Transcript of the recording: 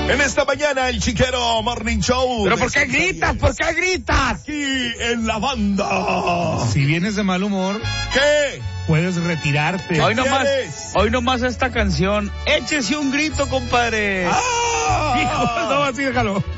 En esta mañana, el Chiquero Morning Show. ¿Pero por qué gritas? ¿Por qué gritas? Aquí en la banda. Si vienes de mal humor, ¿Qué? puedes retirarte. Hoy ¿Quieres? nomás esta canción. Échese un grito, compadre. ¡Ah! Hijo, no, así déjalo.